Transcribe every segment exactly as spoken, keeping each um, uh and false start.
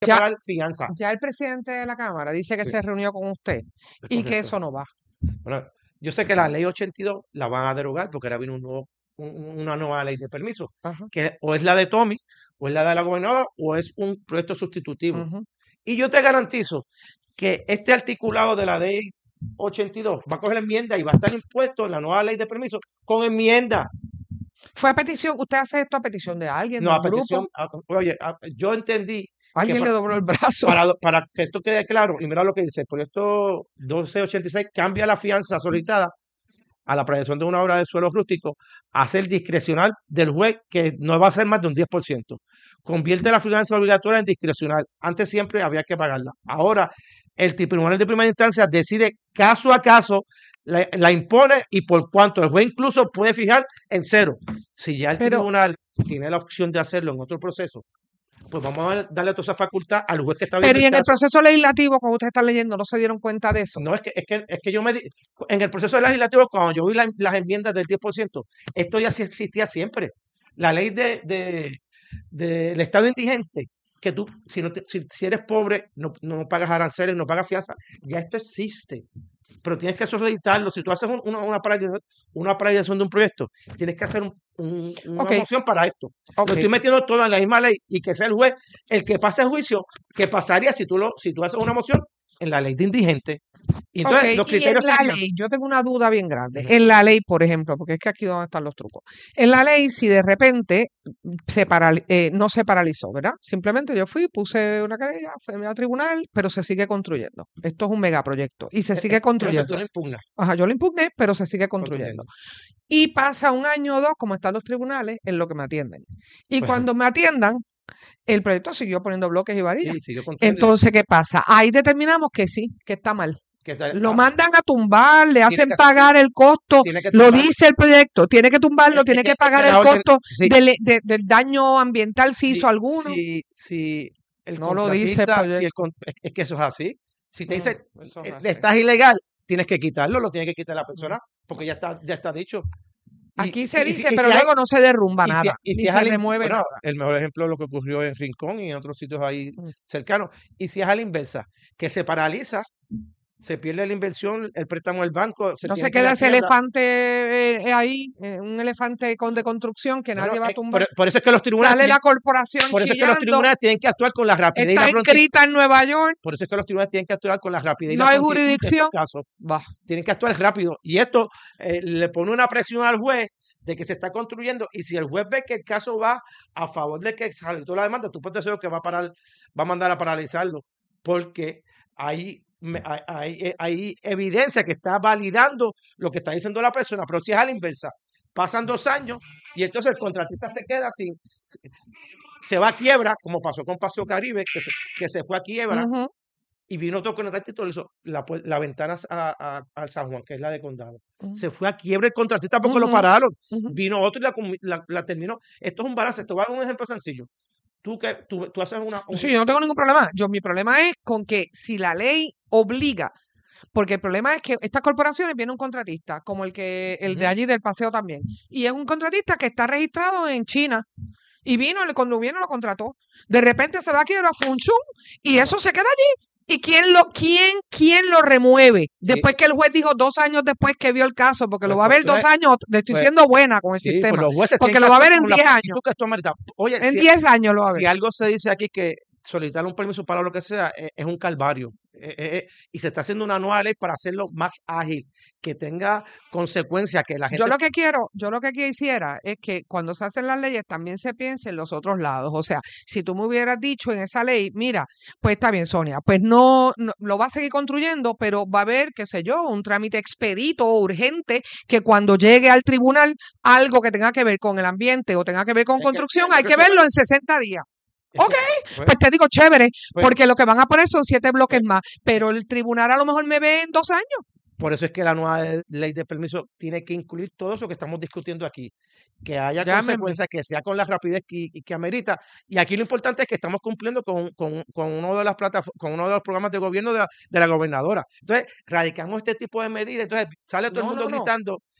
que Ya, pagar fianza. ya el presidente de la Cámara dice que Sí, se reunió con usted es y que correcto. eso no va. Bueno, yo sé que la ley ochenta y dos la van a derogar porque ahora viene un nuevo, un- una nueva ley de permiso, Ajá, que o es la de Tommy, o es la de la gobernadora, o es un proyecto sustitutivo. ujú. Y yo te garantizo que este articulado de la ley ochenta y dos va a coger enmienda y va a estar impuesto en la nueva ley de permiso con enmienda. Fue a petición, usted hace esto a petición de alguien, de No, a un grupo, petición. a- oye, a- yo entendí que alguien le pa- dobló el brazo. para, para que esto quede claro, y mira lo que dice, el proyecto doce ochenta y seis cambia la fianza solicitada a la apreciación de una obra de suelo rústico a ser discrecional del juez, que no va a ser más de un diez por ciento. Convierte la fianza obligatoria en discrecional. Antes siempre había que pagarla. Ahora, el tribunal de primera instancia decide caso a caso, la, la impone y por cuánto. El juez incluso puede fijar en cero. Si ya el Pero, tribunal tiene la opción de hacerlo en otro proceso, pues vamos a darle toda esa facultad al juez que está pero viendo y el en el caso. proceso legislativo, como usted está leyendo, ¿no se dieron cuenta de eso? No, es que, es que, es que yo me di- en el proceso legislativo, cuando yo vi la- las enmiendas del diez por ciento, esto ya sí existía siempre. La ley de, de- del Estado indigente, que tú, si, no te- si, si eres pobre, no, no pagas aranceles, no pagas fianza, ya esto existe. Pero tienes que solicitarlo. Si tú haces un- una, una paralización, una paralización de un proyecto, tienes que hacer un- un- una Ok, moción para esto. ok. Lo estoy metiendo todo en la misma ley y que sea el juez el que pase el juicio, que pasaría si tú, lo, si tú haces una moción en la ley de indigente. Y Ok, entonces los y en criterios la serían. ley, yo tengo una duda bien grande. Ujú. En la ley, por ejemplo, porque es que aquí donde están los trucos. En la ley, si de repente mm, se parali- eh, no se paralizó, ¿verdad? Simplemente yo fui, puse una querella, fui al tribunal, pero se sigue construyendo. Esto es un megaproyecto y se Eh, sigue eh, Eso tú construyendo. lo impugnas, Ajá, yo lo impugné, pero se sigue construyendo. construyendo. Y pasa un año o dos, como están los tribunales, en lo que me atienden. Y Pues, cuando me atiendan, el proyecto siguió poniendo bloques y varillas. y sigue construyendo. Entonces, ¿qué pasa? Ahí determinamos que sí, que está mal. Que tal- Lo ah, mandan a tumbar, le tiene hacen que, pagar el costo, tiene que lo tumbar. dice el proyecto, tiene que Es, tumbarlo, es tiene que, que es que pagar la el orden, costo sí, del, de- del daño ambiental si hizo si, alguno. si, si el No lo dice el contratista, si el, proyecto. con- es, es que eso es así. Si te dice, Mm, eso es eh, así. estás ilegal, tienes que quitarlo, lo tiene que quitar la Mm. persona, porque ya está, ya está dicho. Y, Aquí se y, y si, dice, y pero si hay, luego no se derrumba y si, nada, y ni si es se al, in- remueve bueno, nada. el mejor ejemplo es lo que ocurrió en Rincón y en otros sitios ahí Mm. cercanos. Y si es a la inversa, que se paraliza, se pierde la inversión, el préstamo del banco, se No tiene se que ir queda a ese quiebra. elefante eh, eh, ahí, eh, un elefante con, de construcción que Bueno, nadie va a eh, tumbar. por, por eso es que los tribunales Sale tienen, la corporación por eso es que los chillando, tribunales tienen que actuar con la rapidez y está la prontitud. inscrita en Nueva York, Por eso es que los tribunales tienen que actuar con la rapidez y no la hay prontitud de estos jurisdicción. casos. Va. Tienen que actuar rápido. Y esto eh, le pone una presión al juez de que se está construyendo. Y si el juez ve que el caso va a favor de que salió la demanda, tú puedes decir que va a parar, va a mandar a paralizarlo. Porque hay, me- hay, hay, eh, hay evidencia que está validando lo que está diciendo la persona. Pero si es a la inversa, pasan dos años y entonces el contratista se queda sin, se va a quiebra, como pasó con Paseo Caribe, que se, que se fue a quiebra Ujú, y vino otro contratista y le hizo la, pu- la ventana a, a- al San Juan, que es la de condado. ujú, Se fue a quiebra el contratista porque lo ujú, pararon. ujú. Vino otro y la, comi- la- la terminó. Esto es un balance. Te voy a dar un ejemplo sencillo. Tú, que, tú, tú haces una... un- Sí, yo no tengo ningún problema. Yo, mi problema es con que si la ley obliga, porque el problema es que estas corporaciones viene un contratista, como el que el de Ujú. allí del paseo también, y es un contratista que está registrado en China. Y vino, le- cuando vino lo contrató. De repente se va a quiebra Funchun y eso se queda allí. ¿Y quién lo, quién, quién lo remueve? Sí, Después que el juez dijo dos años después que vio el caso, porque lo pues, va a pues, ver dos entonces, años, le estoy pues, siendo buena con el sí, pues sistema, los jueces porque tienen que lo va a actuar ver en con la diez años. prontitud que esto amerita. Oye, En si, diez años lo va a si ver. algo se dice aquí que solicitar un permiso para lo que sea eh, es un calvario. Eh, eh, eh, y se está haciendo una nueva ley para hacerlo más ágil, que tenga consecuencias, que la Yo gente... lo que quiero, yo lo que quisiera es que cuando se hacen las leyes también se piense en los otros lados. O sea, si tú me hubieras dicho en esa ley, mira, pues está bien, Sonia, pues no, no- lo va a seguir construyendo, pero va a haber, qué sé yo, un trámite expedito o urgente que cuando llegue al tribunal algo que tenga que ver con el ambiente o tenga que ver con Es que, construcción, es hay que que eso- verlo en sesenta días. es Ok, que, pues, pues te digo chévere, pues, porque lo que van a poner son siete bloques pues, más, pero el tribunal a lo mejor me ve en dos años. por eso es que la nueva de- ley de permiso tiene que incluir todo eso que estamos discutiendo aquí. Que haya Llámenme. consecuencias, que sea con la rapidez que, y que amerita. Y aquí lo importante es que estamos cumpliendo con, con, con uno de las plataformas, con uno de los programas de gobierno de la, de la gobernadora. Entonces, radicamos este tipo de medidas. Entonces, sale todo el No, mundo no, no. gritando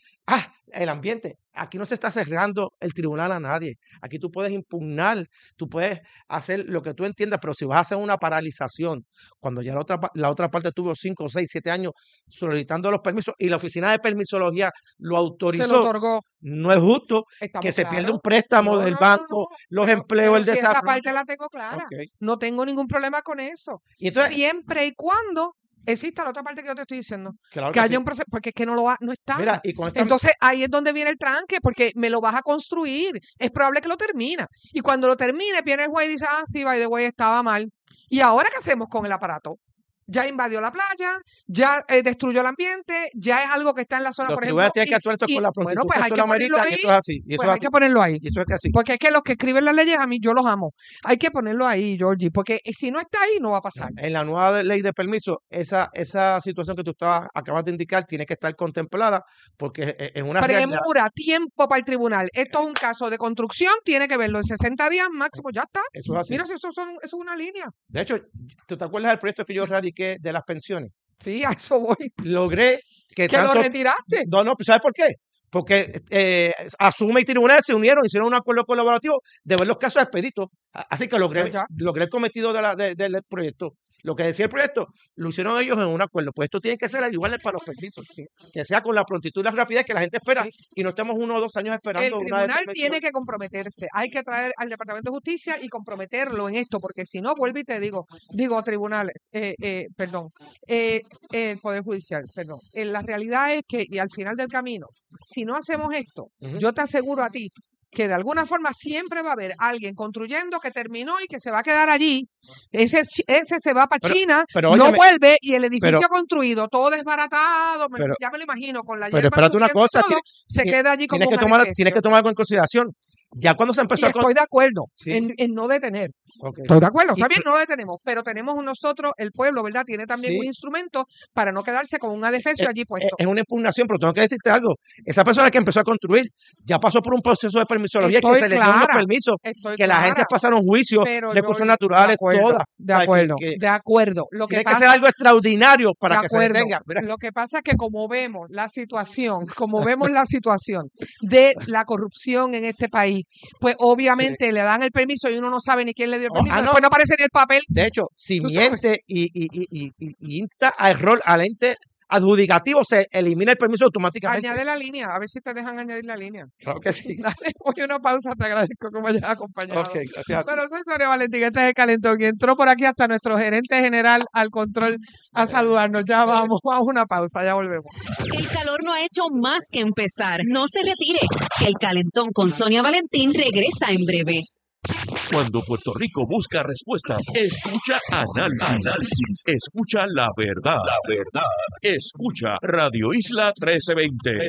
Ah, el ambiente. Aquí no se está cerrando el tribunal a nadie. Aquí tú puedes impugnar, tú puedes hacer lo que tú entiendas, pero si vas a hacer una paralización, cuando ya la otra, la otra parte tuvo cinco, seis, siete años solicitando los permisos y la oficina de permisología lo autorizó, se lo otorgó. No es justo Estamos que se claros. pierda un préstamo no, del no, banco, no, no, los pero, empleos, pero el si desarrollo. esa parte la tengo clara. Okay. No tengo ningún problema con eso. Y entonces, siempre y cuando exista la otra parte que yo te estoy diciendo. Claro que, que haya sí. un proceso, porque es que no lo va, no está. Mira, y con esta... Entonces ahí es donde viene el tranque, porque me lo vas a construir. Es probable que lo termina. Y cuando lo termine, viene el juez y dice, ah, sí, by the way, estaba mal. ¿Y ahora qué hacemos con el aparato? Ya invadió la playa, ya eh, destruyó el ambiente, ya es algo que está en la zona, Los por tribunales ejemplo. tienen que actuar esto y- con la y, prontitud bueno, pues que hay esto que lo ponerlo amerita, y ahí. eso es así, y eso Pues es hay así, que ponerlo ahí. y eso es que así. Porque es que los que escriben las leyes, a mí yo los amo. Hay que ponerlo ahí, Georgie, porque si no está ahí, no va a pasar. En la nueva de- ley de permiso, esa, esa situación que tú estabas, acabas de indicar tiene que estar contemplada porque e- en una realidad... Premura, tiempo para el tribunal. Esto es un caso de construcción, tiene que verlo en sesenta días máximo, ya está. Eso es así. Mira, si eso, son, eso es una línea. De hecho, ¿tú te acuerdas del proyecto que yo radiqué de las pensiones? Sí, a eso voy. Logré que Que tanto... lo retiraste. No, no, ¿sabes por qué? Porque eh, Asume y tribunales se unieron, hicieron un acuerdo colaborativo de ver los casos expeditos. A- Así que logré, Pues ya. logré el cometido de la, de- del proyecto. Lo que decía el proyecto, lo hicieron ellos en un acuerdo. Pues esto tiene que ser igual para los permisos. ¿sí? Que sea con la prontitud y la rapidez que la gente espera Sí. y no estemos uno o dos años esperando El una tribunal determinación. tiene que comprometerse. Hay que traer al Departamento de Justicia y comprometerlo en esto, porque si no, vuelvo y te digo, digo tribunales, eh, eh, perdón, eh, el Poder Judicial, perdón. Eh, la realidad es que, y al final del camino, si no hacemos esto, Ujú. yo te aseguro a ti que de alguna forma siempre va a haber alguien construyendo que terminó y que se va a quedar allí. Ese, chi- ese se va para Pero- China, pero no óyeme, vuelve y el edificio pero- construido, todo desbaratado, me- pero- ya me lo imagino, con la pero hierba espérate una cubriendo cosa, todo, tiene- se tiene- queda allí como Tienes que, un tomar, adefesio. tienes que tomar algo en consideración. Ya cuando se empezó Y a... con- estoy de acuerdo Sí. en, en no detener. Ok. Estoy de acuerdo, Y- está bien, no lo detenemos, pero tenemos nosotros, el pueblo, ¿verdad? Tiene también Sí. un instrumento para no quedarse con un adefesio allí Es, puesto. es una impugnación, pero tengo que decirte algo. Esa persona que empezó a construir ya pasó por un proceso de permisología Estoy que se le dio unos clara, permisos, Estoy que las clara, agencias pasaron juicios, pero recursos yo- naturales, de acuerdo, todas. de O sea, que- acuerdo, que de acuerdo. Lo que tiene que pasa, ser algo extraordinario para de que se acuerdo. detenga. Mira, Lo que pasa es que como vemos la situación, como vemos la situación de la corrupción en este país, pues obviamente le dan el permiso y uno no sabe ni quién le dio el Oh, permiso, ah, no. después no aparece ni el papel. de hecho, si Tú sabes. miente y, y, y, y- y- y insta a error al ente adjudicativo, se elimina el permiso automáticamente. Añade la línea, a ver si te dejan añadir la línea. Claro que sí. Dale, voy a una pausa, te agradezco que me hayas acompañado. Ok, gracias a ti. Bueno, soy Sonia Valentín, este es el Calentón y entró por aquí hasta nuestro gerente general al control a saludarnos. Ya vamos, vamos a una pausa, ya volvemos. El calor no ha hecho más que empezar. No se retire. El Calentón con Sonia Valentín regresa en breve. Cuando Puerto Rico busca respuestas, escucha análisis. Análisis. Escucha la verdad. La verdad. Escucha Radio Isla trece veinte.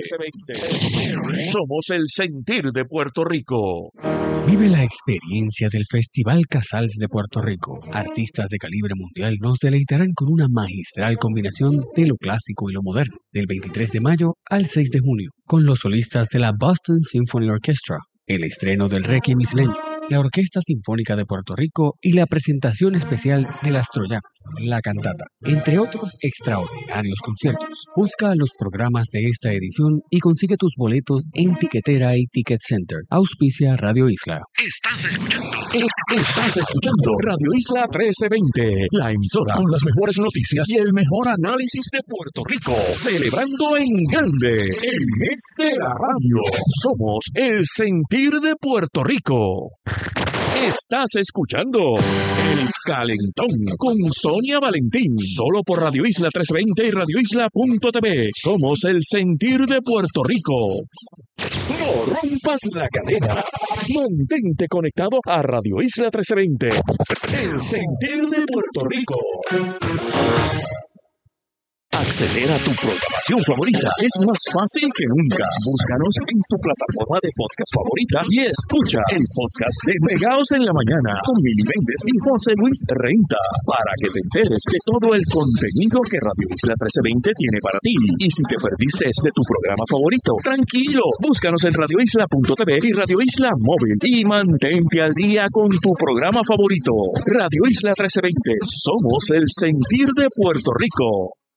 Somos el sentir de Puerto Rico. Vive la experiencia del Festival Casals de Puerto Rico. Artistas de calibre mundial nos deleitarán con una magistral combinación de lo clásico y lo moderno, del veintitrés de mayo al seis de junio, con los solistas de la Boston Symphony Orchestra, el estreno del Requiem isleño, la Orquesta Sinfónica de Puerto Rico y la presentación especial de Las Troyanas, la cantata, entre otros extraordinarios conciertos. Busca los programas de esta edición y consigue tus boletos en Tiquetera y Ticket Center. Auspicia Radio Isla. Estás escuchando. Estás escuchando Radio Isla trece veinte, la emisora con las mejores noticias y el mejor análisis de Puerto Rico. Celebrando en grande el mes de la radio. Somos el sentir de Puerto Rico. Estás escuchando El Calentón con Sonia Valentín, solo por Radio Isla trescientos veinte y radio isla punto t v. Somos el sentir de Puerto Rico. No rompas la cadena. Mantente conectado a Radio Isla trescientos veinte, el sentir de Puerto Rico. Acceder a tu programación favorita es más fácil que nunca. Búscanos en tu plataforma de podcast favorita y escucha el podcast de Pegados en la Mañana con Mili Méndez y José Luis Renta para que te enteres de todo el contenido que Radio Isla trece veinte tiene para ti. Y si te perdiste de tu programa favorito, tranquilo, búscanos en radio isla punto t v y Radio Isla Móvil y mantente al día con tu programa favorito. Radio Isla trece veinte, somos el sentir de Puerto Rico.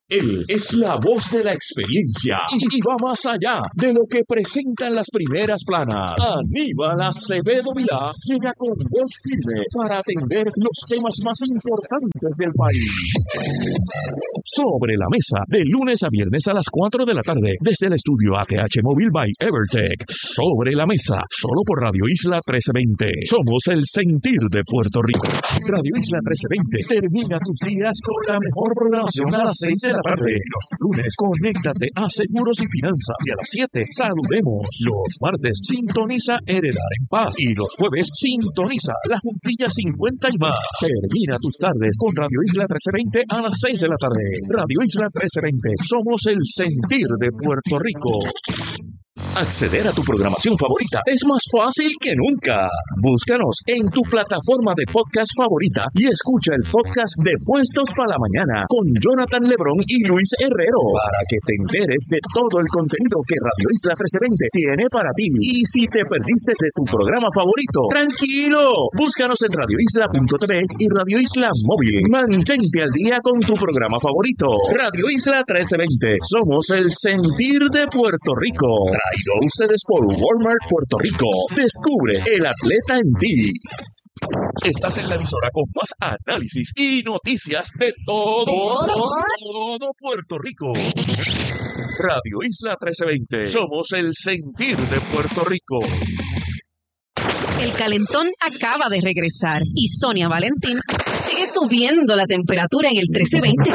Él es la voz de la experiencia y, y va más allá de lo que presentan las primeras planas. Aníbal Acevedo Vilá llega con voz firme para atender los temas más importantes del país. Sobre la mesa, de lunes a viernes a las cuatro de la tarde, desde el estudio A T H Móvil by Evertech. Sobre la mesa, solo por Radio Isla trece veinte. Somos el sentir de Puerto Rico. Radio Isla trece veinte termina tus días con la mejor programación a las seis de la tarde. Los lunes, conéctate a Seguros y Finanzas. Y a las siete, saludemos. Los martes, sintoniza Heredar en Paz. Y los jueves, sintoniza La Juntilla cincuenta y más. Termina tus tardes con Radio Isla trece veinte a las seis de la tarde. Radio Isla trece veinte. Somos el sentir de Puerto Rico. Acceder a tu programación favorita es más fácil que nunca. Búscanos en tu plataforma de podcast favorita y escucha el podcast de Puestos para la Mañana con Jonathan Lebrón y Luis Herrero para que te enteres de todo el contenido que Radio Isla trece veinte tiene para ti. Y si te perdiste de tu programa favorito, tranquilo, búscanos en radio isla punto t v y Radio Isla Móvil. Mantente al día con tu programa favorito. Radio Isla trece veinte. Somos el sentir de Puerto Rico. Traído a ustedes por Walmart Puerto Rico. Descubre el atleta en ti. Estás en la emisora con más análisis y noticias de todo, todo Puerto Rico. Radio Isla trece veinte. Somos el sentir de Puerto Rico. El calentón acaba de regresar y Sonia Valentín sigue subiendo la temperatura en el trece veinte.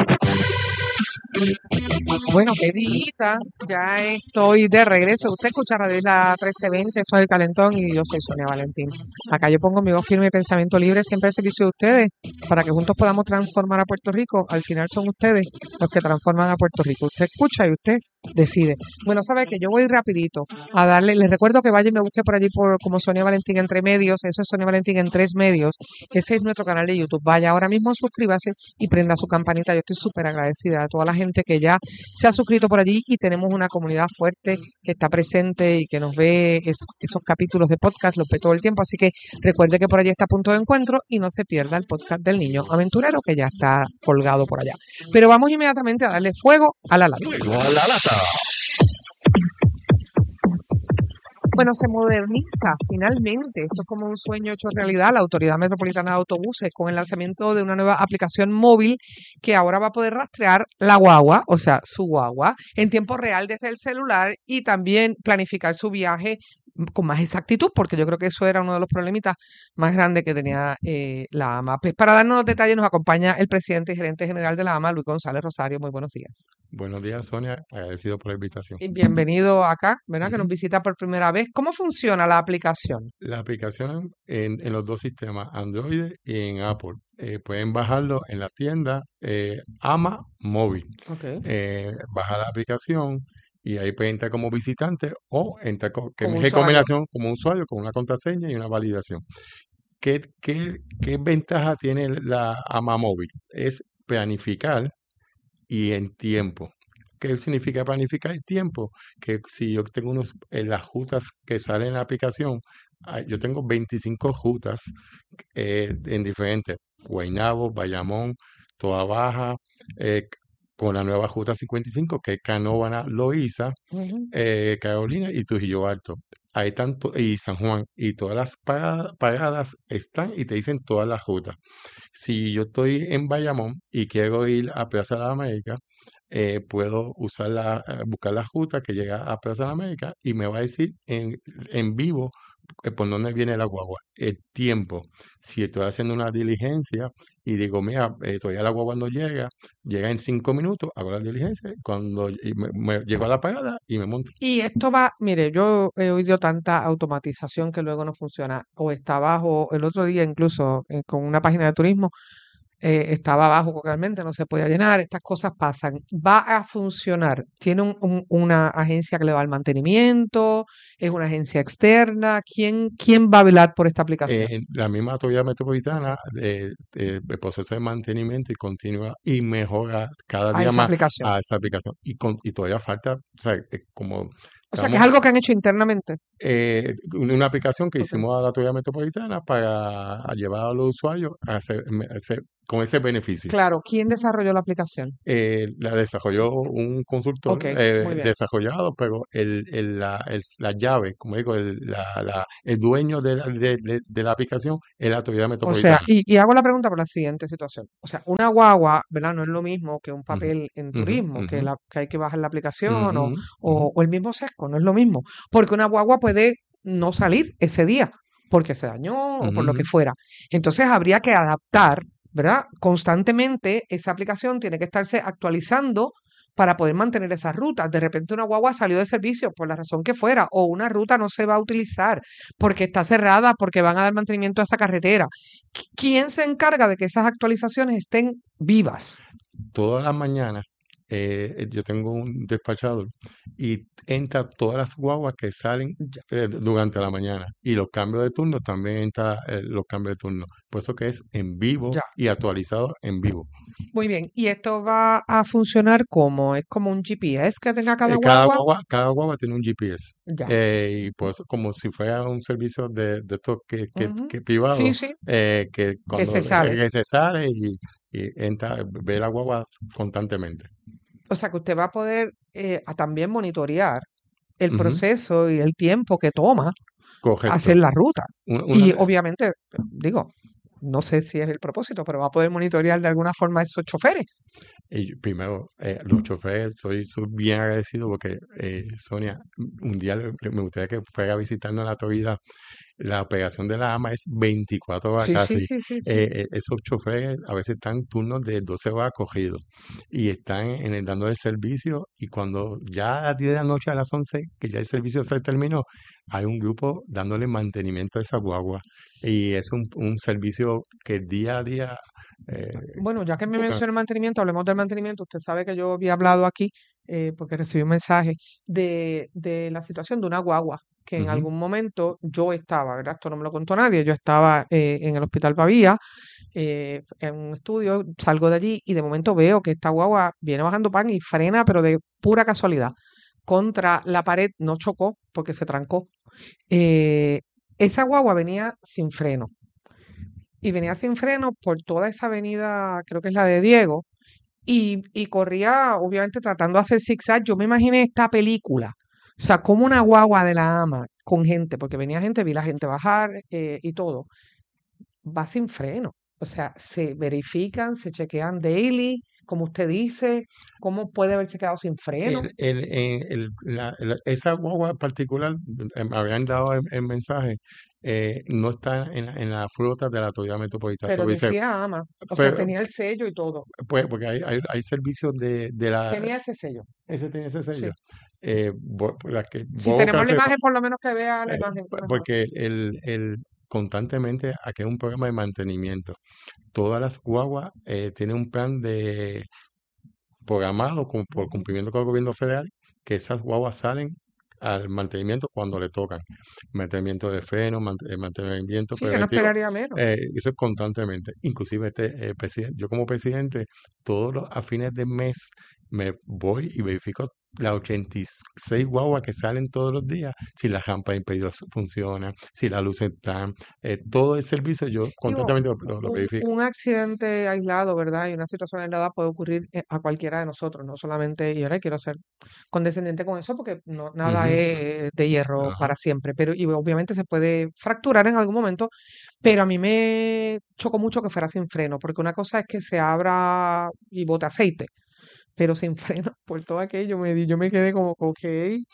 Bueno, qué dita, ya estoy de regreso. Usted escucha Radio Isla trece veinte, esto es El Calentón y yo soy Sonia Valentín. Acá yo pongo mi voz firme y pensamiento libre siempre al servicio de ustedes para que juntos podamos transformar a Puerto Rico. Al final son ustedes los que transforman a Puerto Rico. Usted escucha y usted decide. Bueno, sabe que yo voy rapidito a darle, les recuerdo que vaya y me busque por allí por como Sonia Valentín Entre Medios, eso es Sonia Valentín en Tres Medios, ese es nuestro canal de YouTube. Vaya ahora mismo, suscríbase y prenda su campanita. Yo estoy súper agradecida a toda la gente que ya se ha suscrito por allí y tenemos una comunidad fuerte que está presente y que nos ve es, esos capítulos de podcast, los ve todo el tiempo, así que recuerde que por allí está Punto de Encuentro y no se pierda el podcast del Niño Aventurero que ya está colgado por allá. Pero vamos inmediatamente a darle fuego a la lata. Fuego a la lata. Bueno, se moderniza finalmente, esto es como un sueño hecho realidad, la Autoridad Metropolitana de Autobuses con el lanzamiento de una nueva aplicación móvil que ahora va a poder rastrear la guagua, o sea, su guagua, en tiempo real desde el celular y también planificar su viaje con más exactitud, porque yo creo que eso era uno de los problemitas más grandes que tenía eh, la AMA. Pues para darnos los detalles nos acompaña el presidente y gerente general de la AMA, Luis González Rosario. Muy buenos días. Buenos días, Sonia. Agradecido por la invitación. Y bienvenido acá, ¿verdad? Uh-huh. Que nos visita por primera vez. ¿Cómo funciona la aplicación? La aplicación en, en los dos sistemas, Android y en Apple. Eh, pueden bajarlo en la tienda eh, AMA Móvil. Okay. Eh, baja la aplicación y ahí puede entrar como visitante o entrar con, que Como es combinación como usuario con una contraseña y una validación. ¿Qué, qué, qué ventaja tiene la AMA Móvil? Es planificar y en tiempo. ¿Qué significa planificar el tiempo? Que si yo tengo unos, en las rutas que salen en la aplicación, yo tengo veinticinco rutas eh, en diferentes, Guaynabo, Bayamón, Toa Baja, eh, con la nueva ruta cincuenta y cinco, que es Canóvana, Loíza, Uh-huh. eh, Carolina y Trujillo Alto. Ahí tanto y San Juan, y todas las paradas, paradas están y te dicen todas las rutas. Si yo estoy en Bayamón y quiero ir a Plaza de la América, eh, puedo usar la, buscar la ruta que llega a Plaza de la América y me va a decir en, en vivo eh, por dónde viene la guagua, el tiempo. Si estoy haciendo una diligencia y digo, mira, eh, todavía la guagua cuando llega, llega en cinco minutos, hago la diligencia, cuando y me, me llego a la parada y me monto. Y esto va, mire, yo he oído tanta automatización que luego no funciona, o está abajo, el otro día incluso eh, con una página de turismo, eh, estaba abajo realmente, no se podía llenar, estas cosas pasan. ¿Va a funcionar? ¿Tiene un, un, una agencia que le va al mantenimiento? ¿Es una agencia externa? ¿Quién, quién va a velar por esta aplicación? Eh, la misma Autoridad Metropolitana, eh, eh, el proceso de mantenimiento y continúa y mejora cada a día esa más aplicación. a esa aplicación. Y, con, y todavía falta, o sea, eh, como O sea, que es Estamos, algo que han hecho internamente. eh, una una aplicación que Ok. hicimos a la Autoridad Metropolitana para a llevar a los usuarios a hacer, me- hacer- con ese beneficio. Claro, ¿quién desarrolló la aplicación? Eh, la desarrolló un consultor Ok, eh, muy bien. desarrollado, pero el, el- la, el- la llave, como digo, el, la- la- el dueño de la, de, de- de la aplicación es la Autoridad O sea, Metropolitana. y, y hago la pregunta por la siguiente situación. O sea, una guagua, ¿verdad? No es lo mismo que un Ujú, papel en ujú, turismo, que, ujú, la, que hay que bajar la aplicación o, ujú, ujú. o, o el mismo sesco, no es lo mismo. Porque una guagua puede no salir ese día porque se dañó o por lo que Ujú. fuera. Entonces habría que adaptar, ¿verdad? Constantemente esa aplicación tiene que estarse actualizando para poder mantener esas rutas. De repente una guagua salió de servicio por la razón que fuera, o una ruta no se va a utilizar porque está cerrada, porque van a dar mantenimiento a esa carretera. Qui- ¿Quién se encarga de que esas actualizaciones estén vivas? Todas las mañanas eh, yo tengo un despachador y entra todas las guaguas que salen Ya. eh, durante la mañana y los cambios de turno también entra eh, los cambios de turno. Por eso que es en vivo Ya. y actualizado en vivo. Muy bien. ¿Y esto va a funcionar como? ¿Es como un G P S que tenga cada Eh, cada guagua? guagua, cada guagua tiene un G P S. Ya. Eh, y pues como si fuera un servicio de, de estos que, que, Ujú. que Sí, privado, sí, eh, que que cuando se eh, sale. que se sale y, y entra, ve la guagua constantemente. O sea que usted va a poder eh, a también monitorear el Ujú, proceso y el tiempo que toma correcto. hacer la ruta. Una, una Y de- obviamente, digo, no sé si es el propósito, pero va a poder monitorear de alguna forma a esos choferes. y primero, eh, los choferes, soy, soy bien agradecido porque, eh, Sonia, un día le- le- me gustaría que fuera a visitarnos a la Torida. La operación de la AMA es veinticuatro horas Sí, sí, casi. sí, sí, sí. Eh, eh, esos choferes a veces están en turnos de doce horas corridos y están en el, dando el servicio y cuando ya a las diez de la noche, a las once que ya el servicio se terminó, hay un grupo dándole mantenimiento a esa guagua y es un, un servicio que día a día eh, Bueno, ya que me buscan. menciona el mantenimiento, hablemos del mantenimiento. Usted sabe que yo había hablado aquí, eh, porque recibí un mensaje de, de la situación de una guagua, que en Ujú. algún momento yo estaba, ¿verdad? Esto no me lo contó nadie, yo estaba eh, en el Hospital Pavía, eh, en un estudio, salgo de allí y de momento veo que esta guagua viene bajando pan y frena, pero de pura casualidad, contra la pared, no chocó porque se trancó. Eh, esa guagua venía sin freno y venía sin freno por toda esa avenida, creo que es la de Diego, y, y corría, obviamente, tratando de hacer zigzag. Yo me imaginé esta película, o sea, como una guagua de la ama con gente, porque venía gente, vi la gente bajar eh, y todo, va sin freno. O sea, se verifican, se chequean daily, como usted dice, cómo puede haberse quedado sin freno. El, el, en el- la- la- esa guagua en particular, eh, me habían dado el, el mensaje, eh, no está en, la- en la flota de la Autoridad Metropolitana. Pero Tú dices, decía ama, o sea, pero, tenía el sello y todo. pues, porque hay, hay, hay servicios de, de la... Tenía ese sello, Ese tiene ese sello. sí. Eh, bo- por la que Si Bobo tenemos la Carrera, imagen, por lo menos que vea la eh, imagen pa- mejor. porque el, el, constantemente aquí hay un programa de mantenimiento. Todas las guaguas eh, tienen un plan de programado con- por Ujú. cumplimiento con el gobierno federal, que esas guaguas salen al mantenimiento cuando le tocan. Mantenimiento de freno, mant- eh, mantenimiento Sí, que no preventivo, esperaría menos. eh, eso es constantemente. Inclusive este eh, presidente, yo como presidente, todos los a fines de mes me voy y verifico las ochenta y seis guaguas que salen todos los días, si la rampa de impedidos funciona, si las luces están, eh, todo el servicio yo Digo, constantemente lo, lo- lo un, verifico. un accidente aislado, ¿verdad? Y una situación aislada puede ocurrir eh, a cualquiera de nosotros, no solamente, y ahora quiero ser condescendiente con eso porque no, nada Ujú, es de hierro ajá. para siempre, pero y obviamente se puede fracturar en algún momento, pero a mí me chocó mucho que fuera sin freno, porque una cosa es que se abra y bote aceite, pero sin freno por todo aquello, me, di- yo me quedé como, ok,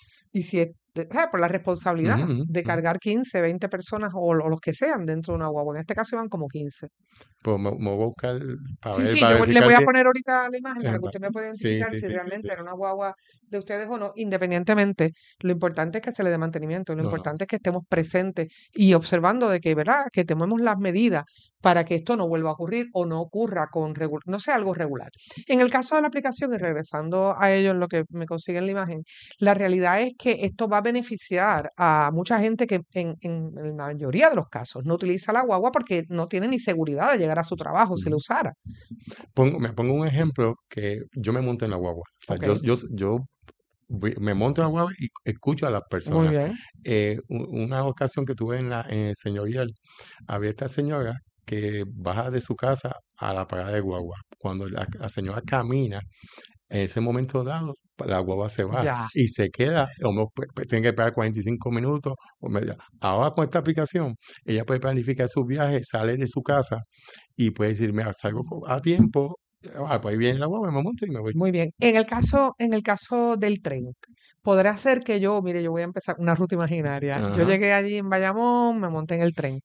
y si es, de- ¿sabes? Por la responsabilidad Ujú, ujú, de ujú. cargar quince, veinte personas o, lo- los que sean dentro de una guagua, en este caso iban como quince. Pues me, me voy a buscar para Sí, ver, sí, para yo le verificar voy a que... poner ahorita la imagen para eh, que pa- usted me pueda sí, identificar sí, si sí, sí, realmente sí. era una guagua de ustedes o no, independientemente. Lo importante es que se le dé mantenimiento, lo No, no. importante es que estemos presentes y observando de que, ¿verdad? Que tomemos las medidas para que esto no vuelva a ocurrir o no ocurra con regu- no sea algo regular. En el caso de la aplicación, y regresando a ello en lo que me consiguen la imagen, la realidad es que esto va a beneficiar a mucha gente que en, en en la mayoría de los casos no utiliza la guagua porque no tiene ni seguridad de llegar a su trabajo si lo Ujú. usara. Pongo- me pongo un ejemplo que yo me monto en la guagua. O sea, ¿Ok? yo, yo, yo voy- me monto en la guagua y escucho a las Muy personas. bien. Eh, u- una ocasión que tuve en, la, en el señorial, había esta señora que baja de su casa a la parada de guagua. Cuando la, la señora camina, en ese momento dado, la guagua se va Ya. y se queda, o no, pues, pues, tiene que esperar cuarenta y cinco minutos o media. Ahora con esta aplicación, ella puede planificar su viaje, sale de su casa y puede decir, mira, salgo co- a tiempo, ah, pues ahí viene la guagua, me monto y me voy. Muy bien. En el caso, en el caso del tren, podrá ser que yo, mire, yo voy a empezar una ruta imaginaria. Yo Ajá. llegué allí en Bayamón, me monté en el tren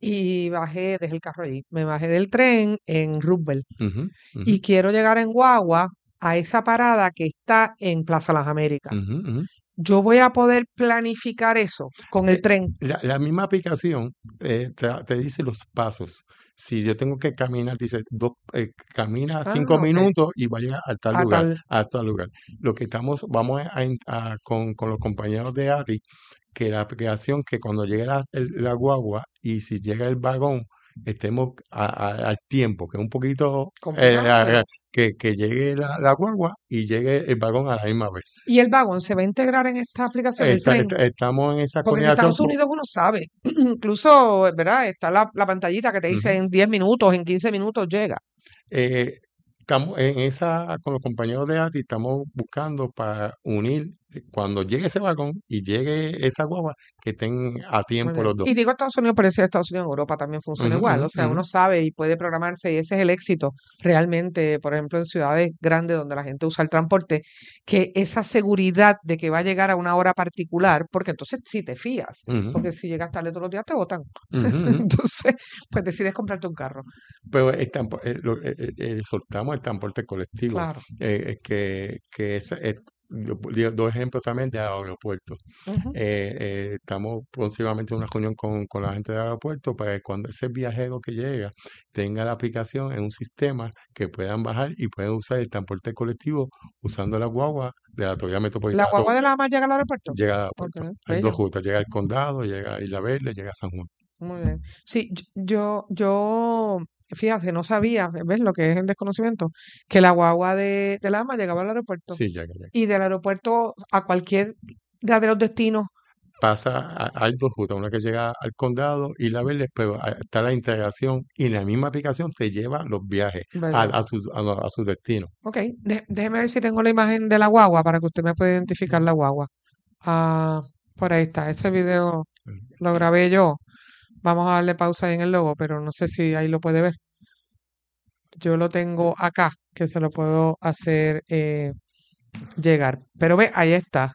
y bajé, dejé el carro allí. Me bajé del tren en Roosevelt Ujú, ujú, y quiero llegar en guagua a esa parada que está en Plaza Las Américas. ujú, ujú. Yo voy a poder planificar eso con el Eh, tren. La, la misma aplicación eh, te, te dice los pasos. Si yo tengo que caminar, dice, dos, eh, camina Ah, cinco ok. minutos y va a llegar a tal A lugar, tal. a tal lugar. Lo que estamos, vamos a, in- a- con, con los compañeros de A T I, que la aplicación, que cuando llegue la, el- la guagua y si llega el vagón, estemos a- a- al tiempo, que un poquito, eh, Complicado, a- pero. a- que, que llegue la, la guagua y llegue el vagón a la misma vez. ¿Y el vagón se va a integrar en esta aplicación, el Está- tren? está- estamos en esa Porque en coordinación. Estados Unidos uno sabe, incluso, ¿verdad? Está la, la pantallita que te dice Ujú. en diez minutos, en quince minutos llega. Eh, estamos en esa, con los compañeros de A T I, estamos buscando para unir eh, cuando llegue ese vagón y llegue esa guagua, que estén a Muy tiempo bien. los dos. Y digo Estados Unidos, pero si Estados Unidos, en Europa también funciona Ujú, igual. ujú, O sea, ujú. uno sabe y puede programarse y ese es el éxito realmente, por ejemplo, en ciudades grandes donde la gente usa el transporte, que esa seguridad de que va a llegar a una hora particular, porque entonces sí te fías, Ujú, porque si llegas tarde todos los días te botan. ujú, ujú. Entonces, pues decides comprarte un carro. Pero el tampo- eh, lo- eh, eh, eh, soltamos el transporte colectivo, Claro. eh, eh, que, que es, eh, yo di- dos ejemplos también de aeropuertos. Ujú. Eh, eh, estamos próximamente en una reunión con, con la gente del aeropuerto para que cuando ese viajero que llega tenga la aplicación en un sistema que puedan bajar y puedan usar el transporte colectivo usando la guagua de la Autoridad ¿La Metropolitana. guagua de la ama llega al aeropuerto? Llega al Ok, aeropuerto. Hay dos bello. rutas, llega al Condado, llega a Isla Verde, llega a San Juan. Muy bien. Sí, yo, yo, fíjate, no sabía, ¿ves lo que es el desconocimiento? Que la guagua de, de la ama llegaba al aeropuerto. Sí, llega, llega. Y del aeropuerto a cualquier de los destinos. Pasa, a- hay dos rutas, una que llega al Condado y la Verde, pero a- está la integración y la misma aplicación te lleva los viajes a, Bello. a su, a, lo- a su destino. Ok, de- déjeme ver si tengo la imagen de la guagua para que usted me pueda identificar la guagua. Ah, por ahí está, ese video lo grabé yo. Vamos a darle pausa ahí en el logo, pero no sé si ahí lo puede ver. Yo lo tengo acá, que se lo puedo hacer eh, llegar. Pero ve, ahí está.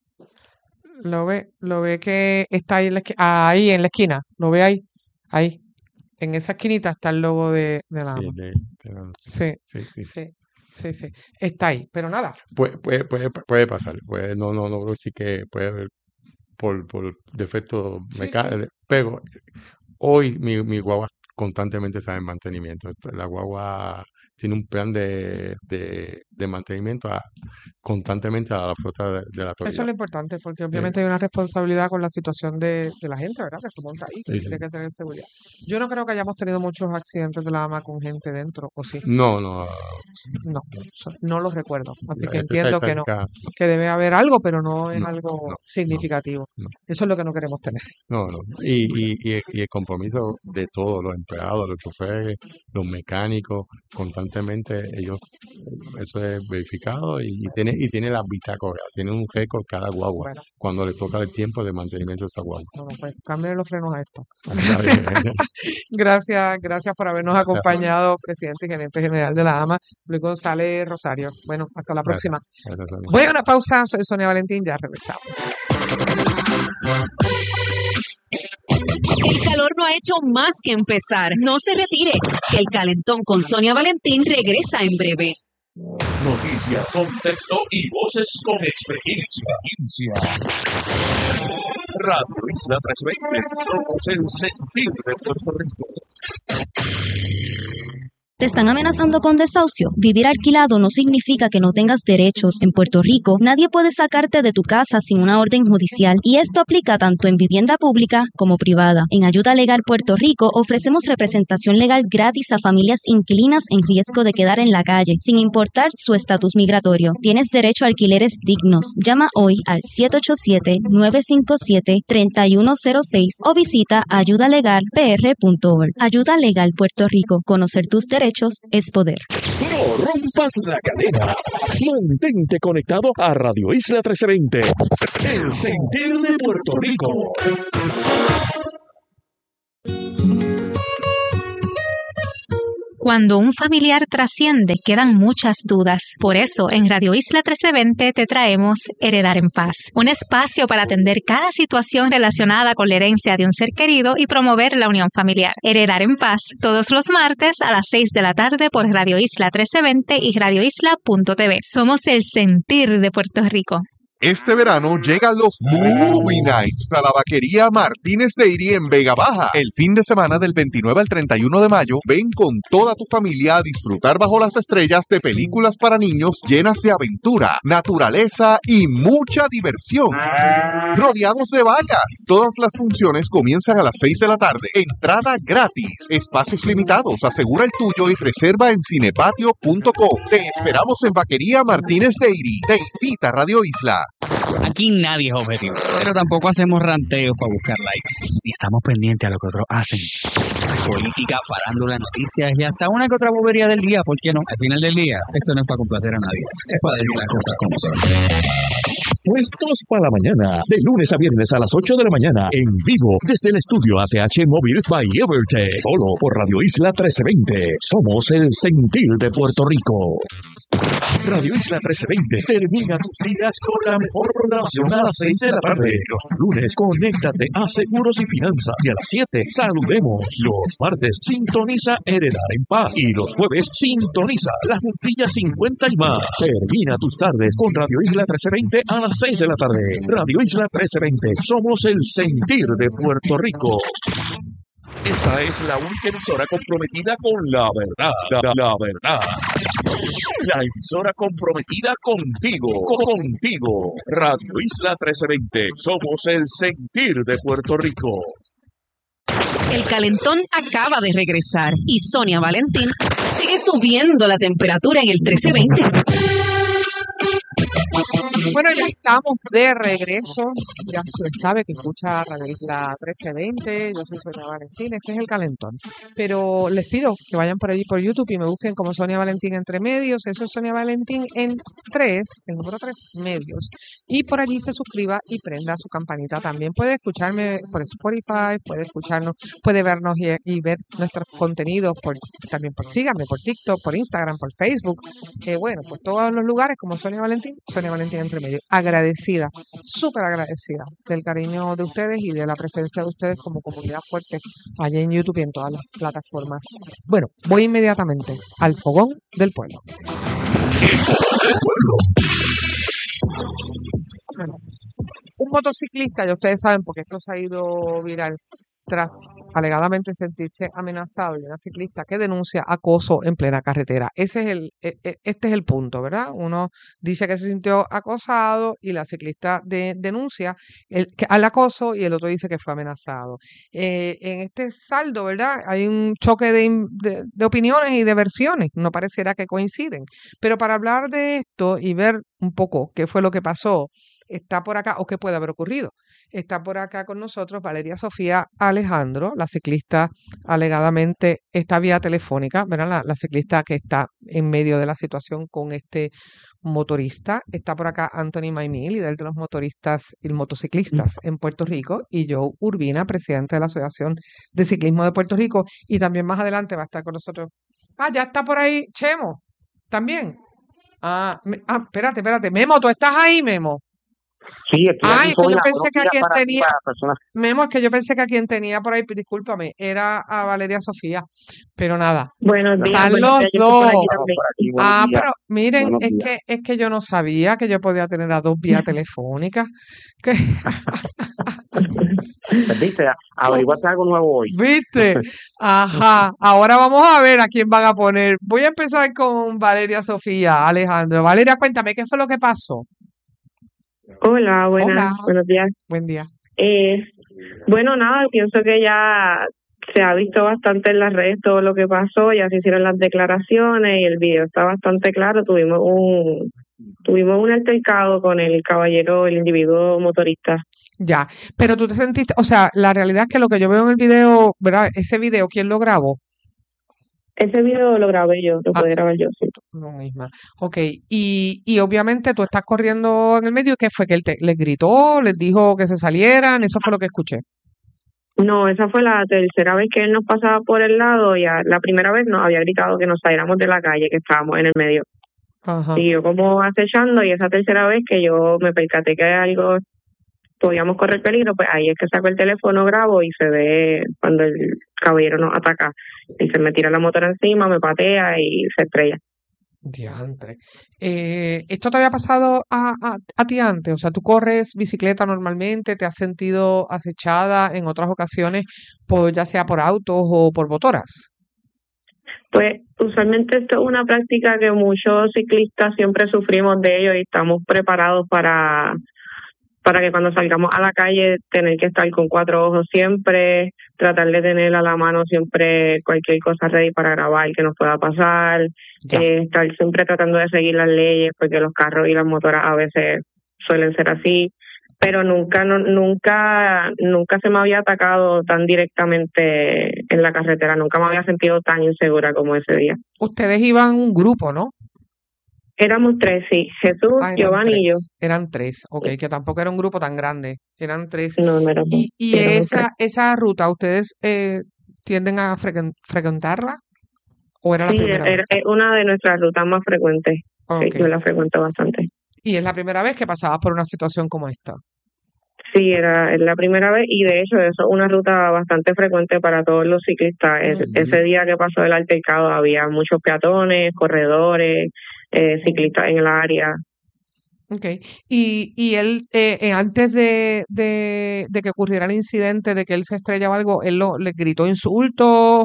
Lo ve, lo ve que está ahí en la esquina. Ahí en la esquina. Lo ve ahí. Ahí. En esa esquinita está el logo de, de la Sí, ama. de, de la noche. Sí, Sí, sí. sí, sí, sí. Está ahí. Pero nada. Puede, puede, puede, puede pasar. Puede, no, no, no puedo decir que puede haber por, por defecto Sí, sí. mecánico, pero hoy mi, mi guagua constantemente está en mantenimiento. Esto- La guagua tiene un plan de, de, de mantenimiento a- constantemente a la flota de, de la Eso es autoridad. lo importante, porque Eh, obviamente hay una responsabilidad con la situación de, de la gente, ¿verdad? Que se monta ahí, que sí, tiene sí. que tener seguridad. Yo no creo que hayamos tenido muchos accidentes de la ama con gente dentro, ¿o sí? No, no, No, so- no los recuerdo. Así no, que esta entiendo que no, estadística, que debe haber algo, pero no es no, algo no, no, significativo. no. Eso es lo que no queremos tener. No, no. Y, y, y, el- y el compromiso de todos, los empleados, los choferes, los mecánicos, constantemente ellos, eh, eso es verificado y, y tiene y tiene las bitácoras, tiene un récord cada guagua Bueno, cuando le toca el tiempo de mantenimiento de esa guagua. bueno, pues cambien los frenos a esto. Está Gracias, bien. gracias, gracias por habernos Gracias, Sonia. acompañado, presidente y gerente general de la AMA, Luis González Rosario. Bueno, hasta la Gracias, próxima. gracias, Sonia. Voy a una pausa, soy Sonia Valentín, ya regresamos. El calor no ha hecho más que empezar. No se retire, que el calentón con Sonia Valentín regresa en breve. Noticias, contexto y voces con experiencia. Radio Isla trescientos veinte, somos el sentir de Puerto Rico. ¿Te están amenazando con desahucio? Vivir alquilado no significa que no tengas derechos. En Puerto Rico, nadie puede sacarte de tu casa sin una orden judicial y esto aplica tanto en vivienda pública como privada. En Ayuda Legal Puerto Rico ofrecemos representación legal gratis a familias inquilinas en riesgo de quedar en la calle, sin importar su estatus migratorio. Tienes derecho a alquileres dignos. Llama hoy al siete ocho siete, nueve cinco siete, tres uno cero seis o visita ayuda legal p r punto org. Ayuda Legal Puerto Rico. Conocer tus derechos es poder. No rompas la cadena. Mantente conectado a Radio Isla trece veinte. El sentir de Puerto Rico. Cuando un familiar trasciende, quedan muchas dudas. Por eso, en Radio Isla trece veinte te traemos Heredar en Paz, un espacio para atender cada situación relacionada con la herencia de un ser querido y promover la unión familiar. Heredar en Paz, todos los martes a las seis de la tarde por Radio Isla trece veinte y radio isla punto t v. Somos el sentir de Puerto Rico. Este verano llegan los Movie Nights a la vaquería Martínez Dairy en Vega Baja. El fin de semana del veintinueve al treinta y uno de mayo, ven con toda tu familia a disfrutar bajo las estrellas de películas para niños llenas de aventura, naturaleza y mucha diversión. Rodeados de vacas. Todas las funciones comienzan a las seis de la tarde. Entrada gratis. Espacios limitados. Asegura el tuyo y reserva en cinepatio punto com. Te esperamos en Vaquería Martínez Dairy. Te invita Radio Isla. Aquí nadie es objetivo, pero tampoco hacemos ranteos para buscar likes. Y estamos pendientes a lo que otros hacen. Política, farándula, noticias y hasta una que otra bobería del día, ¿por qué no? Al final del día, esto no es para complacer a nadie, es para decir las cosas como son. Puestos para la mañana, de lunes a viernes a las ocho de la mañana, en vivo, desde el estudio A T H Móvil by Evertech, solo por Radio Isla trece veinte. Somos el sentir de Puerto Rico. Radio Isla trece veinte termina tus días con la mejor programación a las seis de la tarde. Los lunes, conéctate a Seguros y Finanzas. Y a las siete, saludemos. Los martes, sintoniza Heredar en Paz. Y los jueves, sintoniza La Juntilla cincuenta y más. Termina tus tardes con Radio Isla trece veinte a las seis de la tarde. Radio Isla trece veinte, somos el sentir de Puerto Rico. Esta es la única emisora comprometida con la verdad. La, la, la verdad. La emisora comprometida contigo. Contigo. Radio Isla trece veinte. Somos el sentir de Puerto Rico. El calentón acaba de regresar y Sonia Valentín sigue subiendo la temperatura en el trece veinte. Bueno, ya estamos de regreso. Ya usted sabe que escucha Radio Isla trece veinte. Yo soy Sonia Valentín. Este es el calentón. Pero les pido que vayan por allí por YouTube y me busquen como Sonia Valentín entre medios. Eso es Sonia Valentín en tres, el número tres medios. Y por allí se suscriba y prenda su campanita. También puede escucharme por Spotify, puede escucharnos, puede vernos y, y ver nuestros contenidos. Por, también por síganme por TikTok, por Instagram, por Facebook. Eh, bueno, por todos los lugares como Sonia Valentín. Sonia Valentín entre medio. Agradecida, súper agradecida del cariño de ustedes y de la presencia de ustedes como comunidad fuerte allá en YouTube y en todas las plataformas. Bueno, voy inmediatamente al fogón del pueblo. Bueno, un motociclista, ya ustedes saben porque esto se ha ido viral, tras alegadamente sentirse amenazado y una ciclista que denuncia acoso en plena carretera. Ese es el, este es el punto, ¿verdad? Uno dice que se sintió acosado y la ciclista de, denuncia el, que, al acoso y el otro dice que fue amenazado. Eh, en este saldo, ¿verdad? Hay un choque de, de, de opiniones y de versiones. No pareciera que coinciden. Pero para hablar de esto y ver un poco qué fue lo que pasó, está por acá, o qué puede haber ocurrido. Está por acá con nosotros Valeria Sofía Alejandro, la ciclista alegadamente, esta vía telefónica, ¿verdad? La, la ciclista que está en medio de la situación con este motorista. Está por acá Anthony Maimí, líder de los motoristas y motociclistas en Puerto Rico, y Joe Urbina, presidente de la Asociación de Ciclismo de Puerto Rico, y también más adelante va a estar con nosotros. Ah, ya está por ahí Chemo, también. Ah, me, ah espérate, espérate. Memo, ¿tú estás ahí, Memo? Sí, estoy Ay, aquí, es que yo Sonia. pensé Buenos que a días quien para ti, tenía, para las personas. Memo, es que yo pensé que a quien tenía por ahí, discúlpame, era a Valeria Sofía, pero nada, Buenos días, están buenos los días, yo estoy por dos. aquí Estamos también. por aquí. Buenos Ah, días. pero miren, Buenos es días. que es que yo no sabía que yo podía tener a dos vías telefónicas. Que, Pues, viste, averiguaste algo nuevo hoy. ¿viste? Ajá, ahora vamos a ver a quién van a poner. Voy a empezar con Valeria Sofía, Alejandro. Valeria, cuéntame, ¿qué fue lo que pasó? Hola, buenas, Hola, buenos días. buen día. Eh, bueno, nada, pienso que ya se ha visto bastante en las redes todo lo que pasó, ya se hicieron las declaraciones y el video está bastante claro. Tuvimos un tuvimos un altercado con el caballero, el individuo motorista. Ya, pero tú te sentiste, o sea, la realidad es que lo que yo veo en el video, ¿verdad? Ese video, ¿quién lo grabó? Ese video lo grabé yo, lo Ah, pude grabar yo, sí. no misma. Ok, y, y obviamente tú estás corriendo en el medio, ¿qué fue? ¿Que él te, les gritó, les dijo que se salieran? Eso fue lo que escuché. No, esa fue la tercera vez que él nos pasaba por el lado y a- la primera vez nos había gritado que nos saliéramos de la calle, que estábamos en el medio. Ajá, Siguió como acechando y esa tercera vez que yo me percaté que algo podíamos correr peligro, pues ahí es que saco el teléfono, grabo y se ve cuando el caballero nos ataca. Y se me tira la motora encima, me patea y se estrella. diantre. Eh, ¿esto te había pasado a, a, a ti antes? O sea, tú corres bicicleta normalmente, ¿te has sentido acechada en otras ocasiones, por, ya sea por autos o por motoras? Pues usualmente esto es una práctica que muchos ciclistas siempre sufrimos de ello y estamos preparados para, para que cuando salgamos a la calle tener que estar con cuatro ojos siempre, tratar de tener a la mano siempre cualquier cosa ready para grabar que nos pueda pasar, Ya. eh, estar siempre tratando de seguir las leyes porque los carros y las motoras a veces suelen ser así, pero nunca no, nunca nunca se me había atacado tan directamente en la carretera, nunca me había sentido tan insegura como ese día. Ustedes iban un grupo, ¿no? Éramos tres, sí, Jesús, Ah, eran Giovanni y yo. tres. Eran tres, ok, que tampoco era un grupo tan grande. Eran tres. No, no éramos, Y, y éramos tres. esa, esa ruta, ¿ustedes eh, tienden a frecuent- frecuentarla? ¿O era la Sí, primera vez? era- es una de nuestras rutas más frecuentes. Sí, Ok. yo la frecuento bastante. Y es la primera vez que pasabas por una situación como esta. Sí, era es la primera vez y de hecho eso es una ruta bastante frecuente para todos los ciclistas. Es- Ujú. Ese día que pasó el altercado había muchos peatones, corredores, eh, ciclistas en el área. Ok. Y, y él, eh, eh, antes de, de, de que ocurriera el incidente, de que él se estrellaba algo, él lo, le gritó insultos.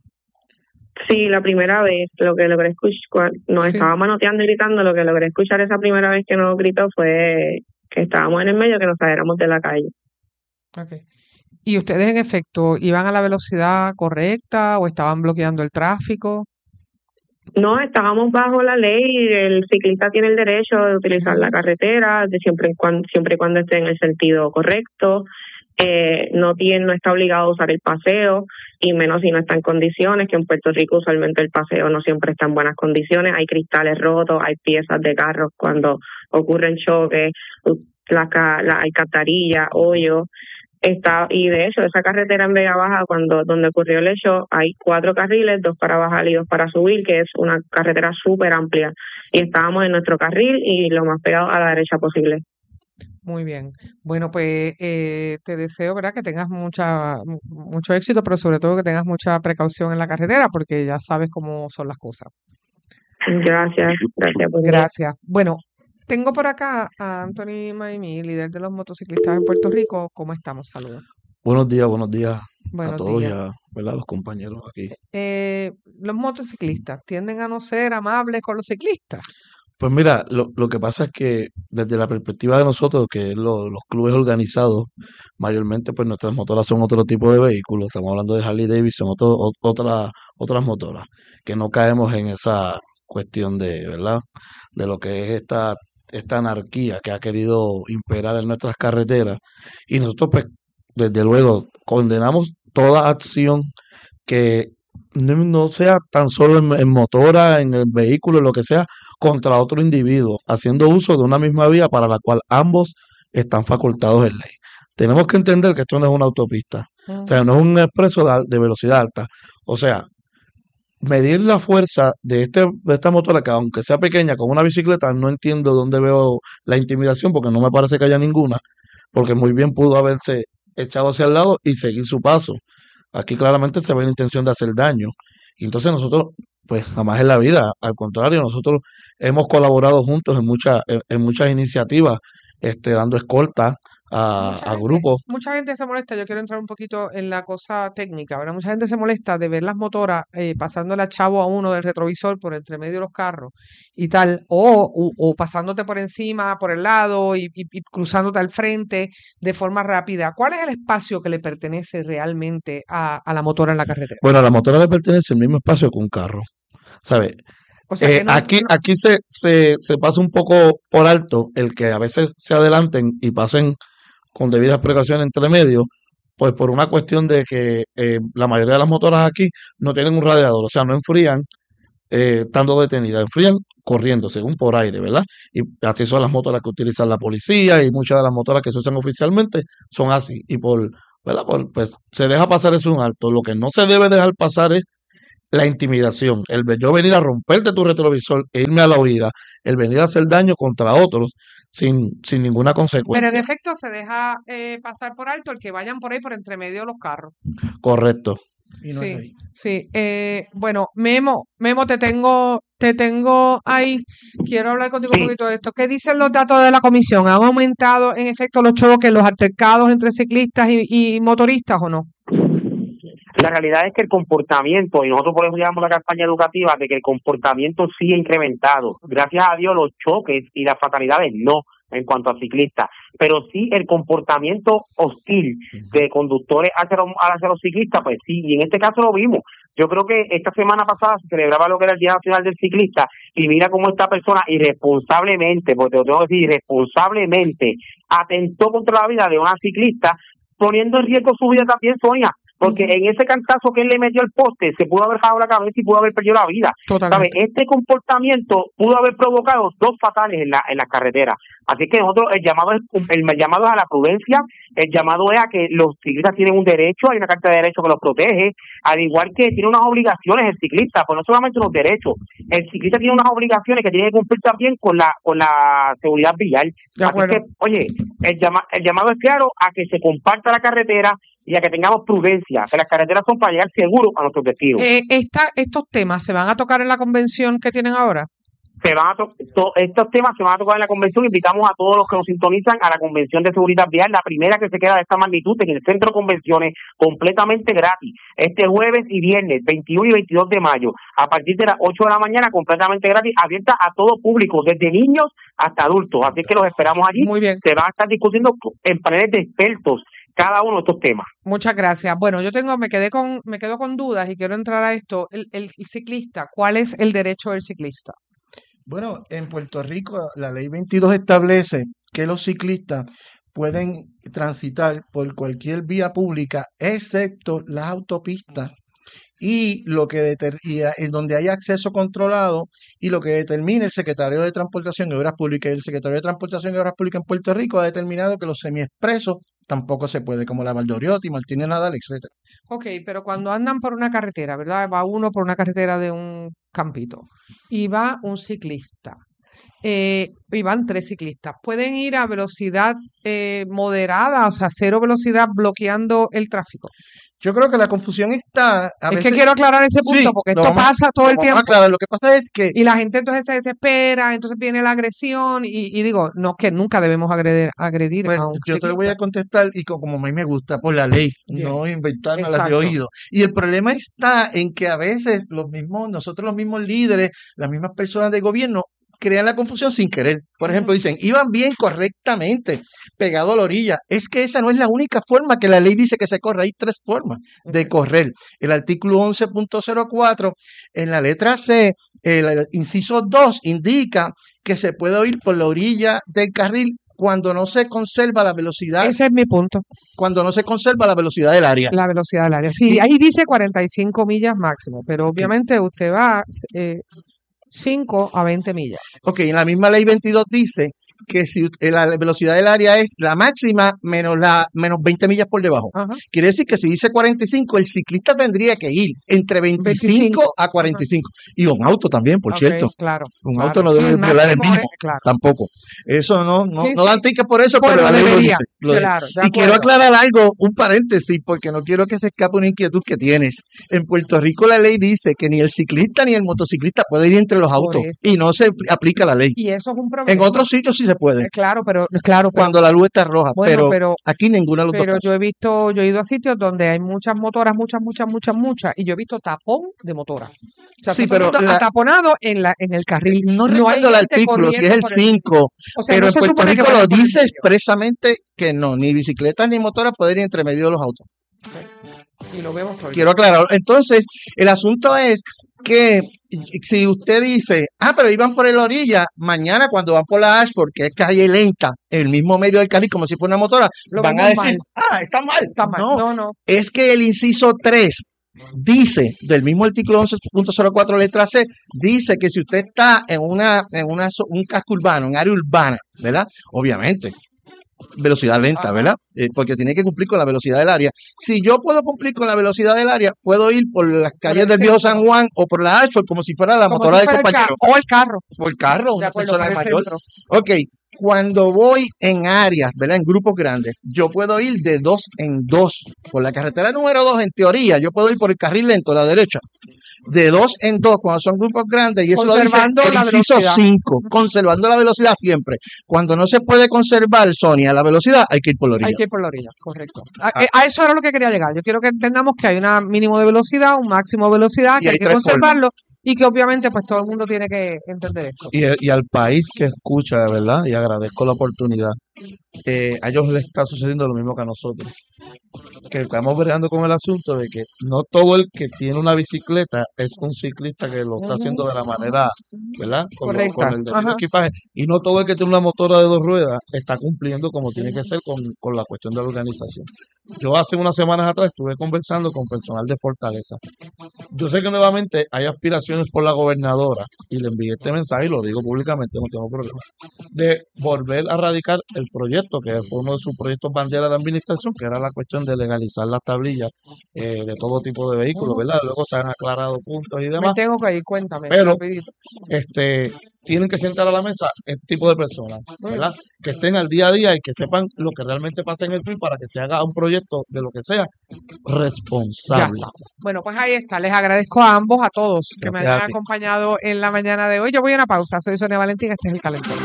Sí, la primera vez, lo que logré escuchar, nos Sí. estaba manoteando y gritando, lo que logré escuchar esa primera vez que nos gritó fue que estábamos en el medio, que nos saliéramos de la calle. Ok. ¿Y ustedes en efecto iban a la velocidad correcta o estaban bloqueando el tráfico? No, estábamos bajo la ley, el ciclista tiene el derecho de utilizar la carretera, de siempre y cuando, siempre y cuando esté en el sentido correcto, eh, no tiene, no está obligado a usar el paseo, y menos si no está en condiciones, que en Puerto Rico usualmente el paseo no siempre está en buenas condiciones, hay cristales rotos, hay piezas de carros cuando ocurren choques, la, ca- la alcantarilla, hoyos. Está, y de hecho, esa carretera en Vega Baja, cuando donde ocurrió el hecho, hay cuatro carriles, dos para bajar y dos para subir, que es una carretera súper amplia. Y estábamos en nuestro carril y lo más pegado a la derecha posible. Muy bien. Bueno, pues eh, te deseo, ¿verdad? Que tengas mucha, mu- mucho éxito, pero sobre todo que tengas mucha precaución en la carretera, porque ya sabes cómo son las cosas. Gracias, gracias. Buen día. Gracias. Bueno, tengo por acá a Anthony Maimí, líder de los motociclistas en Puerto Rico. ¿Cómo estamos? Saludos. Buenos días, buenos días a Buenos todos y días. a, ¿verdad? los compañeros aquí. Eh, los motociclistas tienden a no ser amables con los ciclistas. Pues mira, lo, lo que pasa es que desde la perspectiva de nosotros, que es lo- los clubes organizados, mayormente pues nuestras motoras son otro tipo de vehículos. Estamos hablando de Harley Davidson, otro, o- otra, otras motoras, que no caemos en esa cuestión de, ¿verdad? De lo que es esta, esta anarquía que ha querido imperar en nuestras carreteras. Y nosotros pues, desde luego, condenamos toda acción que no, no sea tan solo en, en motora, en el vehículo, en lo que sea, contra otro individuo, haciendo uso de una misma vía para la cual ambos están facultados en ley. Tenemos que entender que esto no es una autopista, o sea, Ujú. no es un expreso de, al- de velocidad alta. O sea, medir la fuerza de, este, de esta motora, que aunque sea pequeña, con una bicicleta, no entiendo dónde veo la intimidación, porque no me parece que haya ninguna, porque muy bien pudo haberse echado hacia el lado y seguir su paso. Aquí claramente se ve la intención de hacer daño. Y entonces nosotros, pues jamás en la vida, al contrario, nosotros hemos colaborado juntos en, muchas en, en muchas iniciativas, este, dando escolta a, Mucha a gente, grupos. mucha gente se molesta, yo quiero entrar un poquito en la cosa técnica, ¿verdad? Mucha gente se molesta de ver las motoras eh, pasándole a chavo a uno del retrovisor por entre medio de los carros y tal, o, o, o pasándote por encima, por el lado y, y- y cruzándote al frente de forma rápida. ¿Cuál es el espacio que le pertenece realmente a, a la motora en la carretera? Bueno, a la motora le pertenece el mismo espacio que un carro, ¿sabes? O sea Eh, que no, aquí no- aquí se, se, se pasa un poco por alto el que a veces se adelanten y pasen con debidas precauciones entre medio, pues por una cuestión de que eh, la mayoría de las motoras aquí no tienen un radiador, o sea, no enfrían eh, estando detenidas, enfrían corriendo, según por aire, ¿verdad? Y así son las motoras que utilizan la policía y muchas de las motoras que se usan oficialmente son así. Y por, ¿verdad? Por, pues se deja pasar eso un alto. Lo que no se debe dejar pasar es la intimidación, el ve- yo venir a romperte tu retrovisor e irme a la huida, el venir a hacer daño contra otros sin, sin ninguna pero en consecuencia. efecto se deja eh, pasar por alto el que vayan por ahí por entre medio de los carros. Correcto. Y no es Sí, ahí. sí. Eh, bueno, Memo, Memo, te tengo, te tengo ahí. Quiero hablar contigo un Sí, poquito de esto. ¿Qué dicen los datos de la comisión? ¿Han aumentado en efecto los choques, los altercados entre ciclistas y, y motoristas o no? la realidad es que el comportamiento, y nosotros por eso llamamos la campaña educativa, de que el comportamiento sí ha incrementado. Gracias a Dios los choques y las fatalidades no, en cuanto a ciclistas, pero sí el comportamiento hostil de conductores hacia los, hacia los ciclistas, pues sí, y en este caso lo vimos. Yo creo que esta semana pasada se celebraba lo que era el Día Nacional del Ciclista, y mira cómo esta persona irresponsablemente, porque te lo tengo que decir, irresponsablemente atentó contra la vida de una ciclista, poniendo en riesgo su vida también, Sonia, porque en ese cantazo que él le metió al poste se pudo haber dejado la cabeza y pudo haber perdido la vida. ¿Sabe? Totalmente. Este comportamiento pudo haber provocado dos fatales en la en la carretera. Así que nosotros el llamado es el llamado es a la prudencia, el llamado es a que los ciclistas tienen un derecho, hay una carta de derechos que los protege, al igual que tiene unas obligaciones el ciclista, pues no solamente unos derechos, el ciclista tiene unas obligaciones que tiene que cumplir también con la con la seguridad vial. De Así acuerdo. que, oye, el llama, el llamado es claro a que se comparta la carretera y a que tengamos prudencia, que las carreteras son para llegar seguros a nuestro objetivo. Eh, esta, estos temas se van a tocar en la convención que tienen ahora. Se van a to- to- estos temas se van a tocar en la convención. Invitamos a todos los que nos sintonizan a la convención de seguridad vial, la primera que se queda de esta magnitud en el centro de convenciones, completamente gratis, este jueves y viernes veintiuno y veintidós de mayo, a partir de las ocho de la mañana, completamente gratis, abierta a todo público, desde niños hasta adultos. Así que los esperamos allí. Muy bien. Se van a estar discutiendo en paneles de expertos cada uno de estos temas. Muchas gracias. Bueno, yo tengo, me quedé con, me quedo con dudas y quiero entrar a esto. El, el ciclista, ¿cuál es el derecho del ciclista? Bueno, en Puerto Rico la ley veintidós establece que los ciclistas pueden transitar por cualquier vía pública excepto las autopistas y lo que deter- y a- en donde hay acceso controlado y lo que determina el secretario de Transportación y Obras Públicas. Y el secretario de Transportación y Obras Públicas en Puerto Rico ha determinado que los semiexpresos tampoco se puede, como la Valdoriotti, Martínez Nadal, etcétera. Ok, pero cuando andan por una carretera, ¿verdad? Va uno por una carretera de un campito y va un ciclista. Eh, y van tres ciclistas. Pueden ir a velocidad eh, moderada, o sea, cero velocidad, bloqueando el tráfico. Yo creo que la confusión está a Es que veces. quiero aclarar ese punto, Sí, porque lo esto vamos a- pasa todo lo el vamos a tiempo. aclarar. Lo que pasa es que Y la gente entonces se desespera, entonces viene la agresión, y, y digo, no, que nunca debemos agredir, agredir Pues a un yo te lo voy a ciclista. contestar y co- como a mí me gusta, por la ley, Bien, no inventármelas de exacto. oído. Y el problema está en que a veces los mismos, nosotros los mismos líderes, las mismas personas de gobierno, crean la confusión sin querer. Por ejemplo, Ujú. dicen, iban bien correctamente, pegado a la orilla. Es que esa no es la única forma que la ley dice que se corre. Hay tres formas de Ok. correr. El artículo once punto cero cuatro, en la letra C, el, el inciso dos indica que se puede ir por la orilla del carril cuando no se conserva la velocidad, Ese es mi punto, cuando no se conserva la velocidad del área. la velocidad del área. Sí, Y, ahí dice cuarenta y cinco millas máximo, pero ok, obviamente usted va eh, cinco a veinte millas. ok, en la misma ley veintidós dice que si ut- la velocidad del área es la máxima menos la menos veinte millas por debajo. Ajá. Quiere decir que si dice cuarenta y cinco, el ciclista tendría que ir entre veinticinco veinticinco. a cuarenta y cinco. Y un auto también, por Ok, cierto. claro, Un claro. auto no Sí, debe el violar el máximo mismo, es, claro. tampoco. Eso no, no, Sí, no sí. dan ticket por eso, pero Bueno, la ley lo debería, dice. Lo dice. claro, de Y quiero acuerdo. aclarar algo, un paréntesis, porque no quiero que se escape una inquietud que tienes. En Puerto Rico la ley dice que ni el ciclista ni el motociclista puede ir entre los Por autos eso. y no se apl- aplica la ley. Y eso es un En problema. otros sitios sí se puede, Eh, Claro, pero claro, pero cuando la luz está roja, bueno, pero pero aquí ninguna de los dos pero casos. yo he visto, yo he ido a sitios donde hay muchas motoras, muchas, muchas, muchas, muchas, y yo he visto tapón de motoras. O sea, Sí, todo el pero mundo la- ataponado en la en el carril. no No hay recuerdo el gente artículo, si es corriendo el por el medio. cinco, O sea, pero no en se Puerto supone que Rico lo vayan por el dice medio. expresamente que no, ni bicicletas ni motoras pueden ir entre medio de los autos. Y lo vemos todo el Quiero día. aclarar. Entonces, el asunto es que si usted dice, ah, pero iban por la orilla, mañana cuando van por la Ashford, que es calle lenta, en el mismo medio del carril, como si fuera una motora, Lo van a vemos decir, mal. ah, está mal. Está mal. No, No, no. es que el inciso tres dice, del mismo artículo once punto cero cuatro letra C, dice que si usted está en una, en una, zo- un casco urbano, en área urbana, ¿verdad? Obviamente, velocidad lenta, Ajá. ¿verdad? Eh, porque tiene que cumplir con la velocidad del área. Si yo puedo cumplir con la velocidad del área, puedo ir por las Por calles el del viejo San centro. Juan o por la Ashford como si fuera la Como motora si del fuera el compañero. carro. O el carro. O el carro, De una acuerdo, persona por el mayor. centro. Ok, cuando voy en áreas, ¿verdad? En grupos grandes, yo puedo ir de dos en dos. Por la carretera número dos, en teoría, yo puedo ir por el carril lento a la derecha. De dos en dos, cuando son grupos grandes, y eso lo dice Conservando el la inciso velocidad. cinco, conservando la velocidad siempre. Cuando no se puede conservar, Sonia, la velocidad, hay que ir por la Hay orilla. que ir por la orilla, correcto. A, Ah, eh, a eso era lo que quería llegar. Yo quiero que entendamos que hay un mínimo de velocidad, un máximo de velocidad, y que hay hay que tres formas. conservarlo y que obviamente pues todo el mundo tiene que entender esto. Y, y al país que escucha, ¿verdad? Y agradezco la oportunidad. Eh, a ellos les está sucediendo lo mismo que a nosotros. Que estamos bregando con el asunto de que no todo el que tiene una bicicleta es un ciclista que lo está haciendo de la manera, ¿verdad? Con, lo- con Correcta. el debido Ajá. equipaje. Y no todo el que tiene una motora de dos ruedas está cumpliendo como tiene que ser con, con la cuestión de la organización. Yo hace unas semanas atrás estuve conversando con personal de Fortaleza. Yo sé que nuevamente hay aspiraciones por la gobernadora y le envié este mensaje y lo digo públicamente, no tengo problema, de volver a radicar el proyecto, que fue uno de sus proyectos bandera de administración, que era la cuestión de legalizar las tablillas eh, de todo tipo de vehículos, ¿verdad? Luego se han aclarado puntos y Me demás, tengo que ir, cuéntame, pero rapidito. este tienen que sentar a la mesa este tipo de personas, Muy bien. ¿verdad? Que estén al día a día y que sepan lo que realmente pasa en el P I B para que se haga un proyecto de lo que sea Ya responsable. está. Bueno, pues ahí está. Les agradezco a ambos, a todos, que me Gracias hayan a ti. acompañado en la mañana de hoy. Yo voy a una pausa. Soy Sonia Valentín. Este es El Calentón.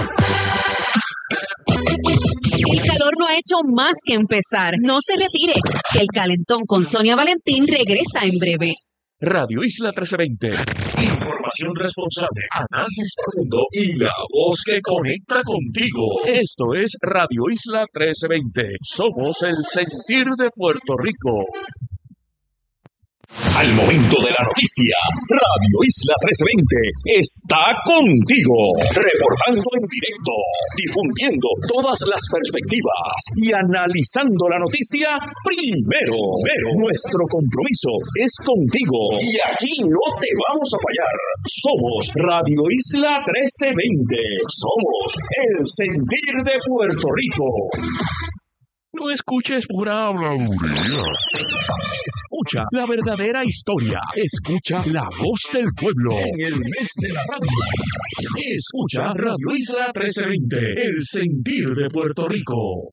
El calor no ha hecho más que empezar. No se retire. El calentón con Sonia Valentín regresa en breve. Radio Isla trece veinte. Información responsable, análisis profundo y la voz que conecta contigo. Esto es Radio Isla trece veinte. Somos el sentir de Puerto Rico. Al momento de la noticia, Radio Isla trece veinte está contigo, reportando en directo, difundiendo todas las perspectivas y analizando la noticia primero. Pero nuestro compromiso es contigo y aquí no te vamos a fallar. Somos Radio Isla trece veinte. Somos el sentir de Puerto Rico. No escuches pura habladuría. Escucha la verdadera historia. Escucha la voz del pueblo en el mes de la radio. Escucha Radio Isla trece veinte, el sentir de Puerto Rico.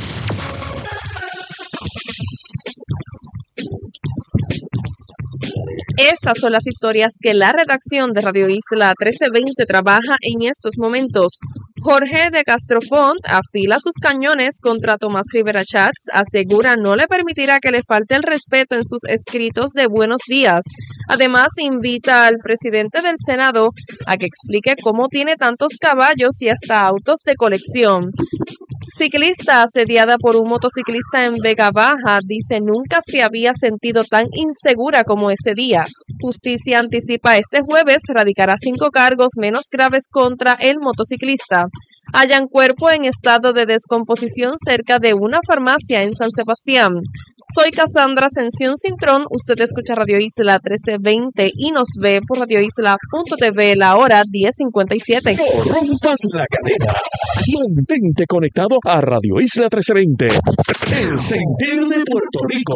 Estas son las historias que la redacción de Radio Isla trece veinte trabaja en estos momentos. Jorge de Castrofont afila sus cañones contra Tomás Rivera Chats, asegura no le permitirá que le falte el respeto en sus escritos de buenos días. Además, invita al presidente del Senado a que explique cómo tiene tantos caballos y hasta autos de colección. Ciclista asediada por un motociclista en Vega Baja dice nunca se había sentido tan insegura como ese día. Justicia anticipa este jueves radicará cinco cargos menos graves contra el motociclista. Hallan cuerpo en estado de descomposición cerca de una farmacia en San Sebastián. Soy Cassandra Ascensión Cintrón. Usted escucha Radio Isla trece veinte y nos ve por radioisla punto t v la hora diez cincuenta y siete. No rompas la cadena. Mantente conectado a Radio Isla trece veinte. El sentir de Puerto Rico.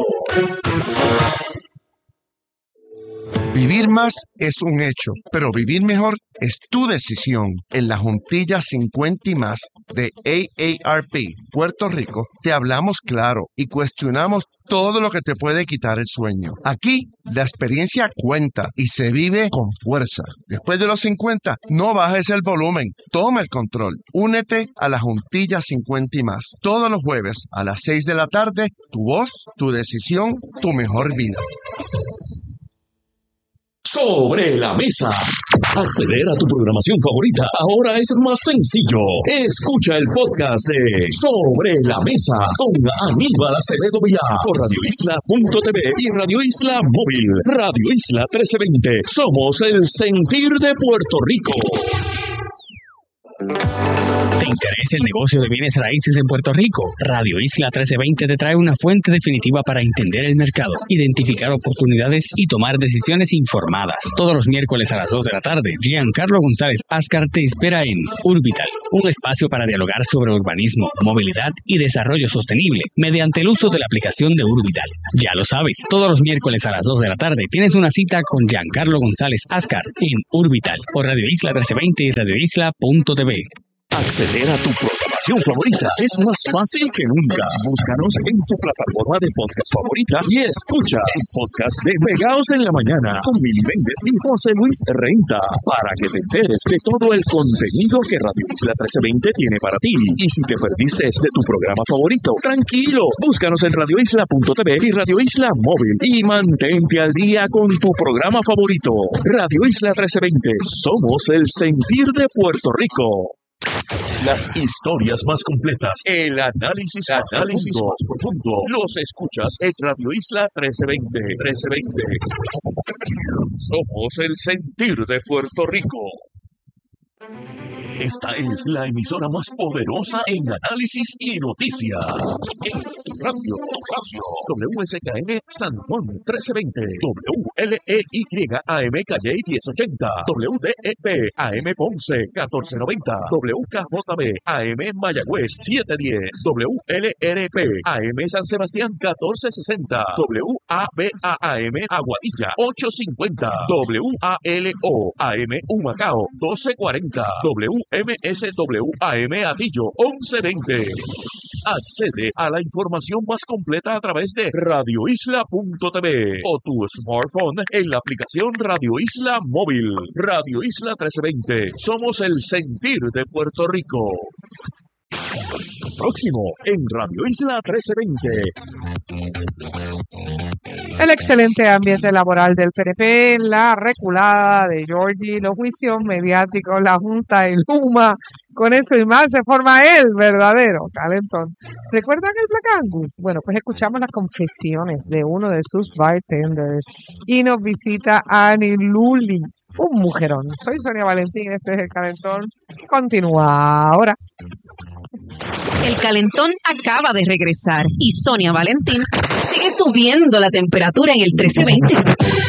Vivir más es un hecho, pero vivir mejor es tu decisión. En la Juntilla cincuenta y más de A A R P Puerto Rico, te hablamos claro y cuestionamos todo lo que te puede quitar el sueño. Aquí, la experiencia cuenta y se vive con fuerza. Después de los cincuenta, no bajes el volumen, toma el control. Únete a la Juntilla cincuenta y más. Todos los jueves a las seis de la tarde, tu voz, tu decisión, tu mejor vida. Sobre la mesa. Acceder a tu programación favorita ahora es más sencillo. Escucha el podcast de Sobre la Mesa con Aníbal Acevedo Vilá por radio isla punto t v y Radio Isla Móvil. Radio Isla trece veinte. Somos el sentir de Puerto Rico. ¿Te interesa el negocio de bienes raíces en Puerto Rico? Radio Isla trece veinte te trae una fuente definitiva para entender el mercado, identificar oportunidades y tomar decisiones informadas. Todos los miércoles a las dos de la tarde, Giancarlo González Ascar te espera en Urbital, un espacio para dialogar sobre urbanismo, movilidad y desarrollo sostenible mediante el uso de la aplicación de Urbital. Ya lo sabes, todos los miércoles a las dos de la tarde tienes una cita con Giancarlo González Ascar en Urbital por Radio Isla trece veinte y radio isla punto t v. Acceder a tu programación favorita es más fácil que nunca. Búscanos en tu plataforma de podcast favorita y escucha el podcast de Pegaos en la Mañana con Mili Méndez y José Luis Renta para que te enteres de todo el contenido que Radio Isla trece veinte tiene para ti. Y si te perdiste de tu programa favorito, tranquilo, búscanos en radio isla punto t v y Radio Isla Móvil y mantente al día con tu programa favorito. Radio Isla trece veinte, somos el sentir de Puerto Rico. Las historias más completas, el análisis, análisis más profundo, los escuchas en Radio Isla trece veinte. trece veinte. Somos el sentir de Puerto Rico. Esta es la emisora más poderosa en análisis y noticias. En radio, radio, W S K N San Juan trece veinte, W L E Y A M Calle diez ochenta, W D E P A M Ponce catorce noventa, W K J B A M Mayagüez siete diez, W L R P A M San Sebastián catorce sesenta, W A B A A M Aguadilla ocho cincuenta, W A L O A M Humacao doce cuarenta, W M S W A M Atillo once veinte. Accede a la información más completa a través de radio isla punto t v o tu smartphone en la aplicación Radio Isla Móvil. Radio Isla trece veinte. Somos el sentir de Puerto Rico. Próximo en Radio Isla trece veinte. El excelente ambiente laboral del P N P, la reculada de Georgie, los juicios mediáticos, la Junta, el Luma, con eso y más se forma el verdadero calentón. ¿Recuerdan el Black Angus? Bueno, pues escuchamos las confesiones de uno de sus bartenders y nos visita Annie Luli, un mujerón. Soy Sonia Valentín, este es el calentón que continúa ahora. El calentón acaba de regresar y Sonia Valentín sigue subiendo la temperatura en el trece veinte.